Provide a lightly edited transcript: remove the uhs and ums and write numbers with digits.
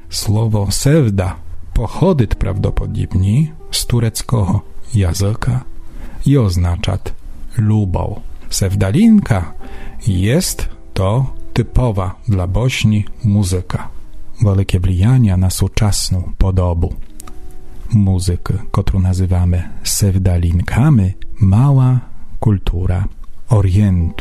Слово «севда» pochodzi prawdopodobnie z tureckiego języka i oznacza lubą. Sewdalinka jest to typowa dla Bośni muzyka. Wielkie wpływanie na współczesną podobu muzyki, którą nazywamy sewdalinkami, mała kultura Orientu.